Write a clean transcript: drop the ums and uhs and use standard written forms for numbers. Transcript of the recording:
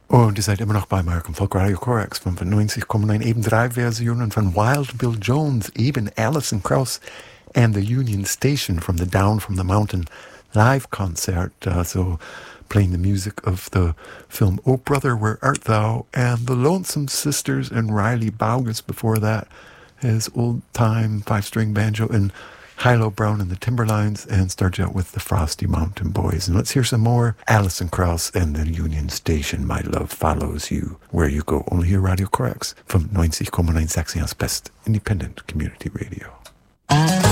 Und ihr seid immer noch bei American Folk Radio Korax von 90,9, eben 3 Versionen von Wild Bill Jones, eben Alison Krauss and the Union Station from the Down from the Mountain live concert, so playing the music of the film Oh Brother, Where Art Thou, and the Lonesome Sisters and Riley Baugus before that, his old-time 5-string banjo, and Hilo Brown and the Timberlines, and started out with the Frosty Mountain Boys. And let's hear some more Alison Krauss and the Union Station, My Love Follows You, Where You Go. Only here Radio Korax from 90,9 Sachsen's best independent community radio.